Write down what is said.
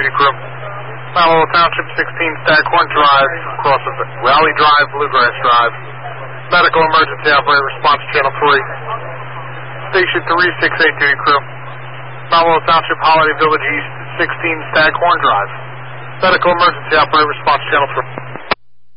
duty crew. Mount Township 16 Staghorn Drive, crosses Raleigh Drive, Bluegrass Drive. Medical emergency operator response channel 3. Station 368 duty crew. Mount Township Holiday Village East 16 Staghorn Drive. Medical emergency operator response channel 3.